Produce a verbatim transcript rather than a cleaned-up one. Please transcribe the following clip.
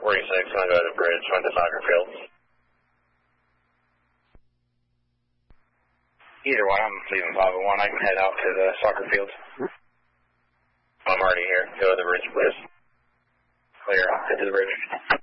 forty-six, I'm going to go to the bridge, went to soccer field. Either one, I'm leaving five oh one. I can head out to the soccer field. I'm already here. Go to the bridge, please. Clear, I'll head to the bridge.